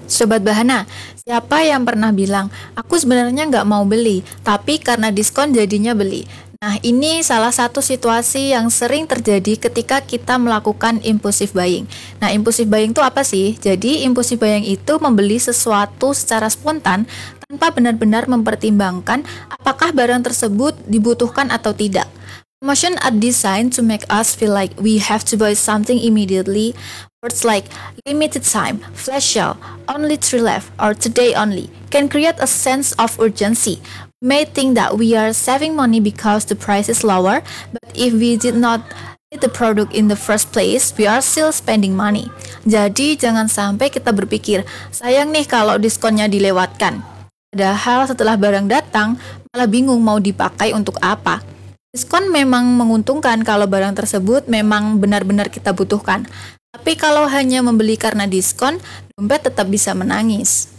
Sobat Bahana, siapa yang pernah bilang, aku sebenarnya nggak mau beli, tapi karena diskon jadinya beli? Nah, ini salah satu situasi yang sering terjadi ketika kita melakukan impulsive buying. Nah, impulsive buying itu apa sih? Jadi, impulsive buying itu membeli sesuatu secara spontan tanpa benar-benar mempertimbangkan apakah barang tersebut dibutuhkan atau tidak. Promotion are designed to make us feel like we have to buy something immediately. Words like limited time, flash sale, only 3 left, or today only can create a sense of urgency. We may think that we are saving money because the price is lower, but if we did not need the product in the first place, we are still spending money. Jadi jangan sampai kita berpikir, sayang nih kalau diskonnya dilewatkan. Padahal setelah barang datang, malah bingung mau dipakai untuk apa. Diskon memang menguntungkan kalau barang tersebut memang benar-benar kita butuhkan. Tapi kalau hanya membeli karena diskon, dompet tetap bisa menangis.